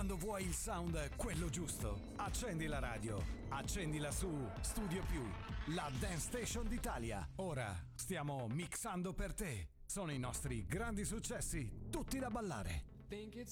Quando vuoi il sound quello giusto, accendi la radio, accendila su Studio Più, la Dance Station d'Italia. Ora stiamo mixando per te. Sono i nostri grandi successi, tutti da ballare.